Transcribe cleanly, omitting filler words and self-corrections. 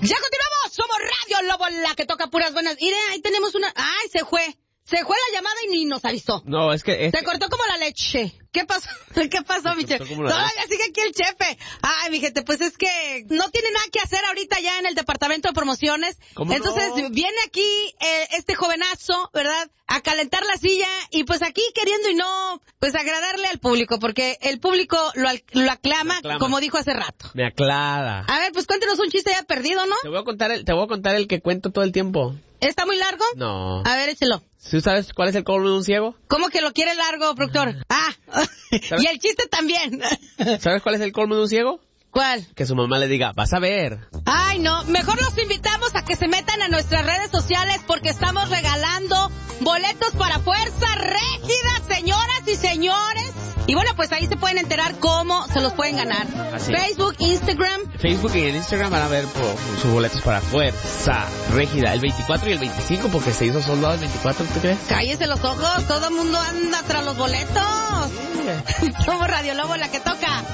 Ya continuamos, somos Radio Lobo, la que toca puras buenas. Mire, ahí tenemos una... ¡Ay, se fue! Se fue la llamada y ni nos avisó. No, es que... Se cortó como la leche. ¿Qué pasó? ¿Qué pasó, mi chefe? Todavía sigue aquí el chefe. Ay, mi gente, pues es que no tiene nada que hacer ahorita ya en el departamento de promociones. Entonces viene aquí este jovenazo, ¿verdad? A calentar la silla y pues aquí queriendo y no, pues agradarle al público, porque el público lo aclama, como dijo hace rato. Me aclara. A ver, pues cuéntenos un chiste ya perdido, ¿no? Te voy a contar el que cuento todo el tiempo. ¿Está muy largo? No. A ver, échelo. ¿Tú sabes cuál es el colmo de un ciego? ¿Cómo que lo quiere largo, productor? Y el chiste también. ¿Sabes cuál es el colmo de un ciego? ¿Cuál? Que su mamá le diga, vas a ver. Ay, no. Mejor los invitamos a que se metan a nuestras redes sociales porque estamos regalando boletos para Fuerza Régida, señoras y señores. Y bueno, pues ahí se pueden enterar cómo se los pueden ganar. Así. Facebook, Instagram. Facebook y en Instagram van a ver sus boletos para Fuerza Régida. El 24 y el 25 porque se hizo soldado el 24, ¿tú crees? Cállese los ojos. Todo el mundo anda tras los boletos. Somos Radio Lobo, la que toca.